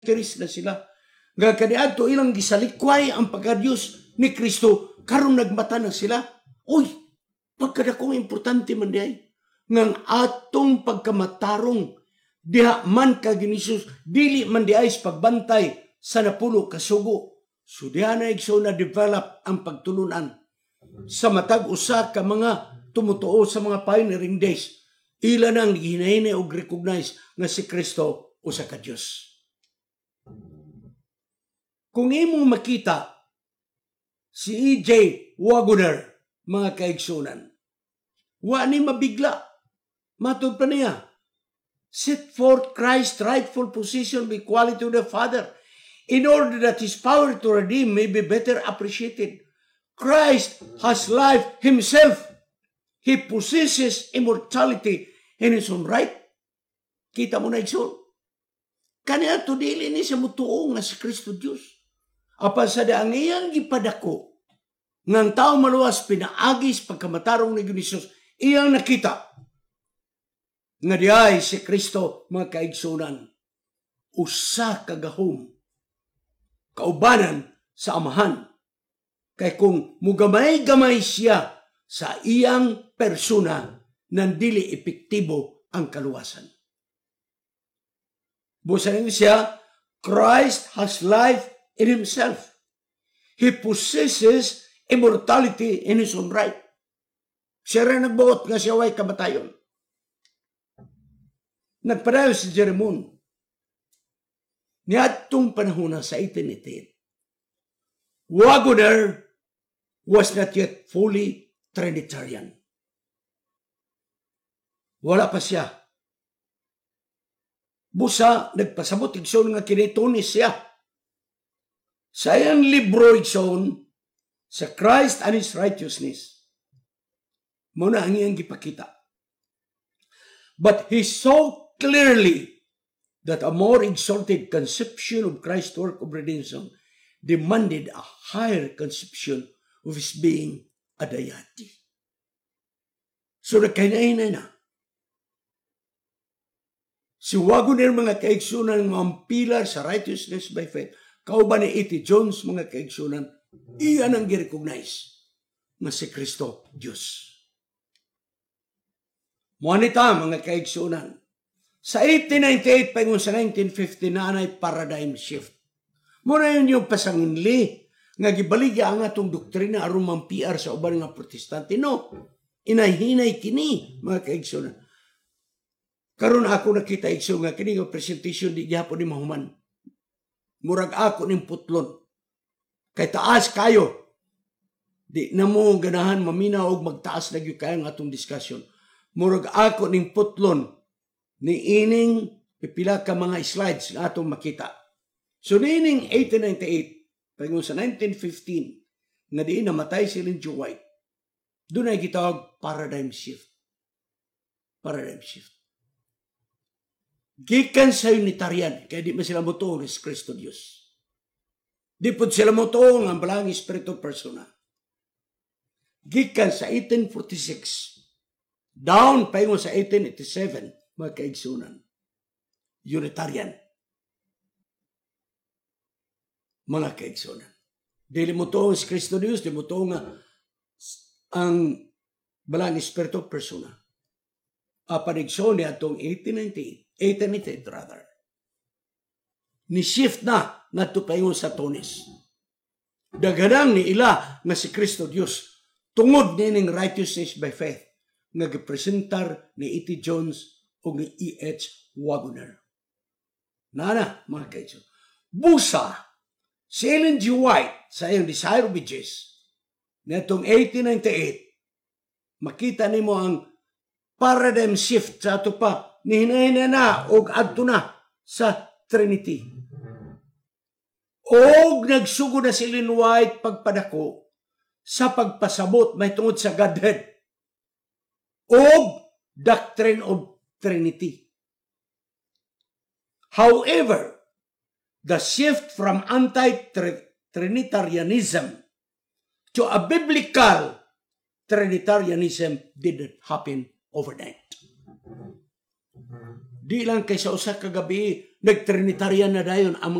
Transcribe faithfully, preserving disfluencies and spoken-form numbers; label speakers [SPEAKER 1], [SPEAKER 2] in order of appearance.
[SPEAKER 1] Kiris na sila. Nga kaniadto ilang gisalikway ang pagka-Diyos ni Kristo, karon nagmata na sila. Uy, pagkadakong importante man diay. Ngang atong pagkamatarong, diha man ka ginisus, dili man diay sa pagbantay sa napulo kasugo. So diha na igso na develop ang pagtulunan. Sa matag usa ka mga tumutuo sa mga pioneering days, ila nang hinahinay og recognize nga si Kristo usa ka Dios. Kung imong makita si E J Wagoner, mga kaigsunan, wa ni mabigla. Matod pa niya, set forth Christ's rightful position with equality to the Father in order that His power to redeem may be better appreciated. Christ has life Himself. He possesses immortality in His own right. Kita mo na igsoon. Kaniya to dili ni siya mutuong nga si Kristo Diyos. Apan sa daang iyang gipadako, ngang tao maluwas pinaagis pagkamatarong ni Ginisus, iyang nakita nga diay si Kristo, mga kaigsunan, usa kagahom, kaubanan sa Amahan. Kay kung mugamay-gamay siya sa iyang persona, nandili epektibo ang kaluwasan. Busan siya, Christ has life in Himself. He possesses immortality in His own right. Siya rin nagbuot nga siya way kamatayon. Nagpadayo si Jerimon. Niadtong panahon sa eighteen eighty-eight, Wagoner was not yet fully Trinitarian. Wala pa siya. Busa, nagpasabot igsoon nga kinitunis siya. Sa iyang libro igsoon, sa Christ and His righteousness, muna ang iyang gipakita. But he saw clearly that a more exalted conception of Christ's work of redemption demanded a higher conception of His being a deity. So nakinainay na. Si Wagoner, mga kaigsunan, mga pilar sa righteousness by faith, kauban ni E T Jones, mga kaigsunan, iyan ang gi-recognize na si Kristo Diyos. Muanita, mga kaigsunan, sa eighteen ninety-eight pa yung sa nineteen fifty na anay paradigm shift. Muna yun yung pasanginli, nga gibaligya ang atong doktrina aron mampiar sa uban nga protestante. No, inayhinay kini, mga kaigsunan. Karon ako nakita igso nga kini nga presentation di gyapon ni mahuman. Murag ako ning putlon. Kay taas kayo. Di na mo ganahan maminaw og magtaas na gyud kayo ang atong discussion. Murag ako ning putlon ni ining pipila ka mga slides nga atong makita. So nining eighteen ninety-eight paingon sa nineteen fifteen nga diin namatay si Ellen G. White. Doon ay gitawag paradigm shift. Paradigm shift. Gikan sa Unitarian, kaya di man sila mutuong is Kristo Diyos. Di po sila mutuong ang balang espiritu persona. Gikan sa eighteen forty-six, down paingon sa eighteen eighty-seven, mga kaigsunan. Unitarian. Mga kaigsunan. Dili mutuong is Kristo Diyos, di mutuong ang balang espiritu persona. Apanigso niya itong eighteen ninety-eight, eighteen ninety-eight rather. Ni-shift na natupayon sa tunis. Daganang ni ila na si Kristo Diyos tungod nining righteousness by faith nga gipresentar ni E T Jones o ni E H Wagoner. Nana, mga kaidso. Busa, si Ellen G. White sa iyong Desire of Ages na itong eighteen ninety-eight, makita nimo ang paradigm shift sa ato pa ni hinahina na o adto na sa Trinity. Og nagsugo na si Ellen White pagpadako sa pagpasabot may tungod sa Godhead og doctrine of Trinity. However, the shift from anti-Trinitarianism to a biblical Trinitarianism didn't happen overnight. Di lang kay sa usa ka gabi nagtrinitarian na dayon ang